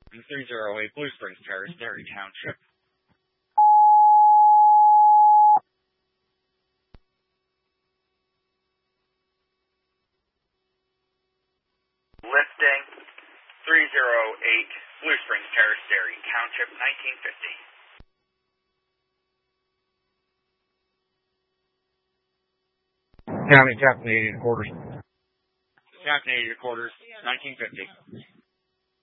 308 Blue Springs Terrace, Derry Township. Lifting 308 Blue Springs Terrace, Derry Township, 1950. County Captain 88 quarters. Captain 88 quarters, 1950.